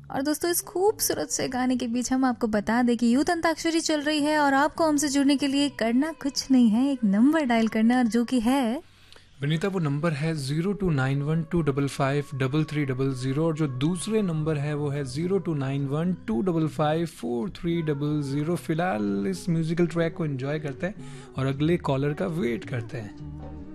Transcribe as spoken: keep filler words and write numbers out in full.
और दोस्तों इस खूबसूरत से गाने के बीच हम आपको बता दें कि यूथ अंताक्षरी चल रही है और आपको हमसे जुड़ने के लिए करना कुछ नहीं है, एक नंबर डायल करना, और जो कि है विनीता, वो नंबर है zero to nine one two double five double three double zero, और जो दूसरे नंबर है वो है zero to nine one two double five four three double zero. फिलहाल इस म्यूजिकल ट्रैक को एंजॉय करते हैं और अगले कॉलर का वेट करते हैं।